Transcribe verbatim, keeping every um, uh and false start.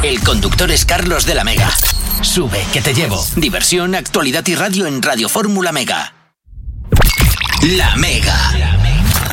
El conductor es Carlos de la Mega. Sube, que te llevo. Diversión, actualidad y radio en Radio Fórmula Mega. La Mega.